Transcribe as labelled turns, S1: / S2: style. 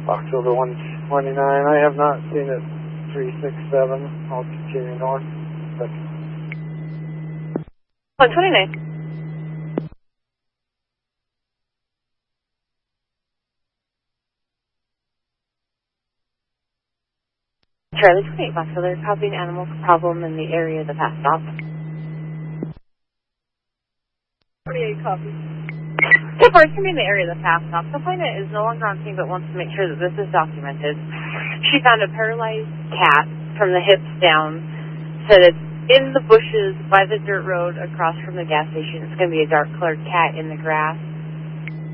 S1: October 129. I have not seen it. 367. I'll continue north.
S2: 129. Charlie 28 Foxtrot, there's probably an animal problem in the area of the past stop.
S3: 28 copy.
S2: The person in the area of the past stop, the complainant is no longer on scene but wants to make sure that this is documented. She found a paralyzed cat from the hips down, said it's in the bushes by the dirt road across from the gas station. It's going to be a dark-colored cat in the grass.